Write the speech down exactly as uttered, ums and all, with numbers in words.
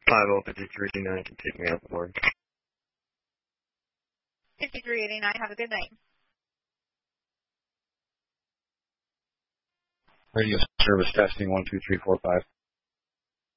five oh fifty-three eighty-nine can take me off the board. fifty-three eighty-nine, have a good night. Radio service testing, one, two, three, four, five.